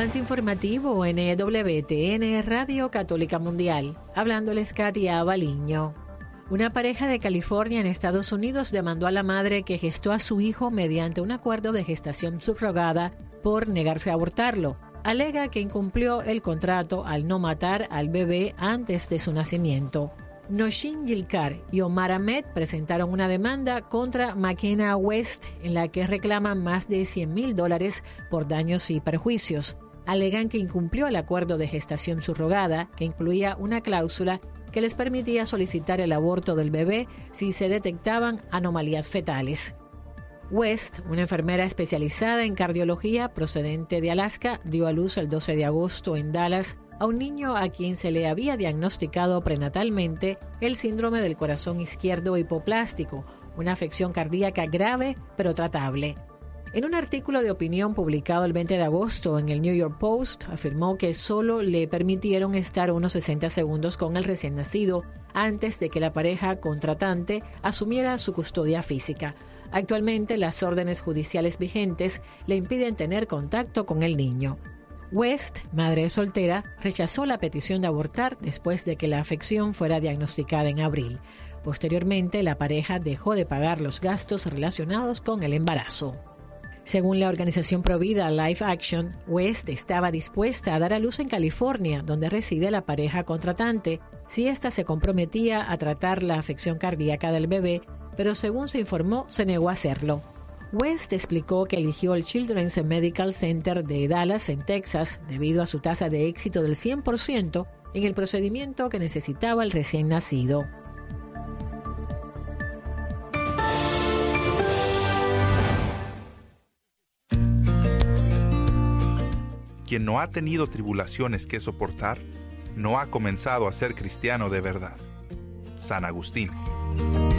avance informativo en EWTN Radio Católica Mundial. Hablándoles Katia Baliño. Una pareja de California en Estados Unidos demandó a la madre que gestó a su hijo mediante un acuerdo de gestación subrogada por negarse a abortarlo. Alega que incumplió el contrato al no matar al bebé antes de su nacimiento. Noshin Gilkar y Omar Ahmed presentaron una demanda contra McKenna West en la que reclaman más de $100,000 por daños y perjuicios. Alegan que incumplió el acuerdo de gestación subrogada, que incluía una cláusula que les permitía solicitar el aborto del bebé si se detectaban anomalías fetales. West, una enfermera especializada en cardiología procedente de Alaska, dio a luz el 12 de agosto en Dallas a un niño a quien se le había diagnosticado prenatalmente el síndrome del corazón izquierdo hipoplástico, una afección cardíaca grave pero tratable. En un artículo de opinión publicado el 20 de agosto en el New York Post, afirmó que solo le permitieron estar unos 60 segundos con el recién nacido antes de que la pareja contratante asumiera su custodia física. Actualmente, las órdenes judiciales vigentes le impiden tener contacto con el niño. West, madre soltera, rechazó la petición de abortar después de que la afección fuera diagnosticada en abril. Posteriormente, la pareja dejó de pagar los gastos relacionados con el embarazo. Según la organización provida Life Action, West estaba dispuesta a dar a luz en California, donde reside la pareja contratante, si ésta se comprometía a tratar la afección cardíaca del bebé, pero según se informó, se negó a hacerlo. West explicó que eligió el Children's Medical Center de Dallas, en Texas, debido a su tasa de éxito del 100% en el procedimiento que necesitaba el recién nacido. Quien no ha tenido tribulaciones que soportar, no ha comenzado a ser cristiano de verdad. San Agustín.